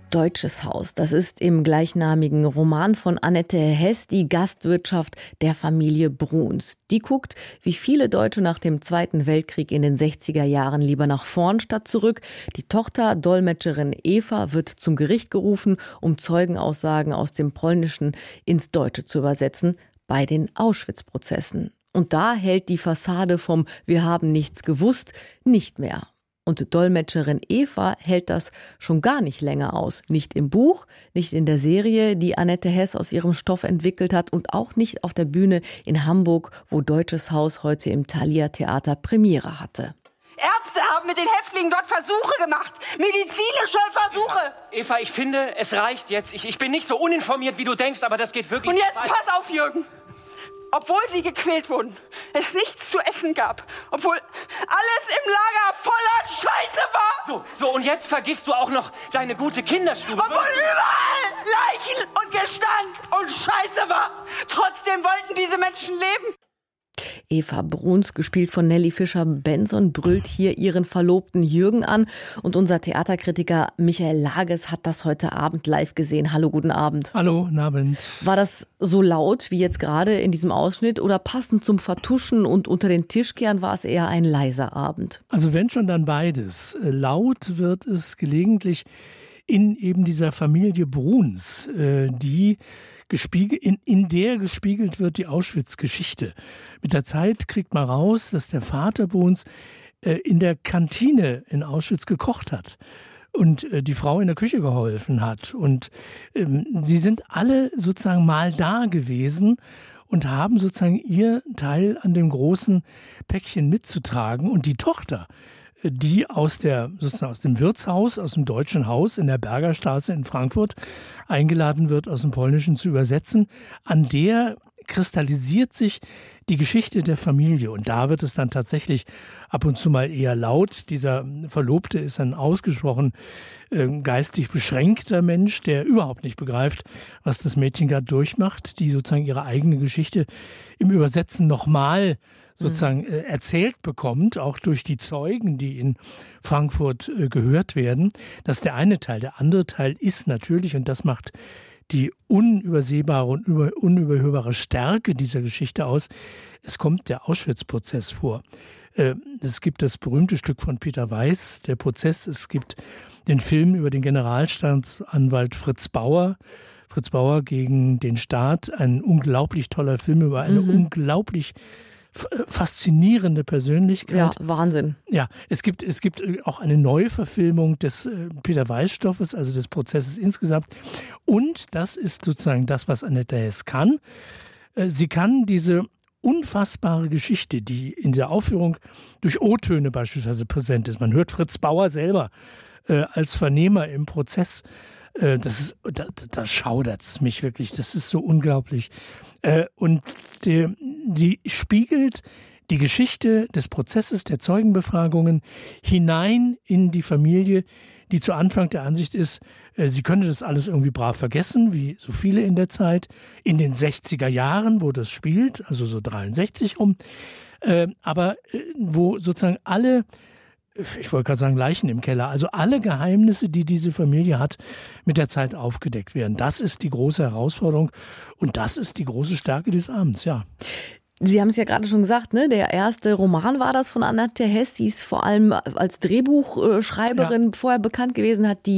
Deutsches Haus. Das ist im gleichnamigen Roman von Annette Hess die Gastwirtschaft der Familie Bruns. Die guckt, wie viele Deutsche nach dem Zweiten Weltkrieg in den 60er Jahren lieber nach vorn statt zurück. Die Tochter, Dolmetscherin Eva, wird zum Gericht gerufen, um Zeugenaussagen aus dem Polnischen ins Deutsche zu übersetzen, bei den Auschwitz-Prozessen. Und da hält die Fassade vom „Wir haben nichts gewusst" nicht mehr. Und Dolmetscherin Eva hält das schon gar nicht länger aus. Nicht im Buch, nicht in der Serie, die Annette Hess aus ihrem Stoff entwickelt hat und auch nicht auf der Bühne in Hamburg, wo Deutsches Haus heute im Thalia Theater Premiere hatte. Ärzte haben mit den Häftlingen dort Versuche gemacht. Medizinische Versuche. Eva, ich finde, es reicht jetzt. Ich bin nicht so uninformiert, wie du denkst, aber das geht wirklich... Und jetzt pass auf, Jürgen. Obwohl sie gequält wurden, es nichts zu essen gab, obwohl alles im Lager voller Scheiße war. So, und jetzt vergisst du auch noch deine gute Kinderstube. Obwohl überall Leichen und Gestank und Scheiße war. Trotzdem wollten diese Menschen leben. Eva Bruns, gespielt von Nelly Fischer-Benson, brüllt hier ihren Verlobten Jürgen an. Und unser Theaterkritiker Michael Lages hat das heute Abend live gesehen. Hallo, guten Abend. Hallo, guten Abend. War das so laut wie jetzt gerade in diesem Ausschnitt oder passend zum Vertuschen und unter den Tisch kehren war es eher ein leiser Abend? Also wenn schon, dann beides. Laut wird es gelegentlich in eben dieser Familie Bruns, in der gespiegelt wird die Auschwitz-Geschichte. Mit der Zeit kriegt man raus, dass der Vater Bruns in der Kantine in Auschwitz gekocht hat und die Frau in der Küche geholfen hat. Und sie sind alle sozusagen mal da gewesen und haben sozusagen ihr Teil an dem großen Päckchen mitzutragen. Und die Tochter, die sozusagen aus dem Wirtshaus, aus dem Deutschen Haus in der Bergerstraße in Frankfurt eingeladen wird, aus dem Polnischen zu übersetzen, an der kristallisiert sich die Geschichte der Familie. Und da wird es dann tatsächlich ab und zu mal eher laut. Dieser Verlobte ist ein ausgesprochen geistig beschränkter Mensch, der überhaupt nicht begreift, was das Mädchen gerade durchmacht, die sozusagen ihre eigene Geschichte im Übersetzen nochmal sozusagen erzählt bekommt, auch durch die Zeugen, die in Frankfurt gehört werden. Das ist der eine Teil. Der andere Teil ist natürlich, und das macht die unübersehbare und unüberhörbare Stärke dieser Geschichte aus, es kommt der Auschwitz-Prozess vor. Es gibt das berühmte Stück von Peter Weiß, der Prozess. Es gibt den Film über den Generalstaatsanwalt Fritz Bauer. Fritz Bauer gegen den Staat. Ein unglaublich toller Film über eine unglaublich faszinierende Persönlichkeit. Ja, Wahnsinn. Ja, es gibt auch eine neue Verfilmung des Peter Weiß-Stoffes, also des Prozesses insgesamt. Und das ist sozusagen das, was Annette Hess kann. Sie kann diese unfassbare Geschichte, die in der Aufführung durch O-Töne beispielsweise präsent ist. Man hört Fritz Bauer selber als Vernehmer im Prozess. Da schaudert's mich wirklich. Das ist so unglaublich. Und sie spiegelt die Geschichte des Prozesses, der Zeugenbefragungen hinein in die Familie, die zu Anfang der Ansicht ist, sie könnte das alles irgendwie brav vergessen, wie so viele in der Zeit, in den 60er Jahren, wo das spielt, also so 63 rum, aber wo sozusagen alle, ich wollte gerade sagen Leichen im Keller, also alle Geheimnisse, die diese Familie hat, mit der Zeit aufgedeckt werden. Das ist die große Herausforderung und das ist die große Stärke des Abends, ja. Sie haben es ja gerade schon gesagt, ne? Der erste Roman war das von Annette Hess. Sie ist vor allem als Drehbuchschreiberin vorher bekannt gewesen, hat die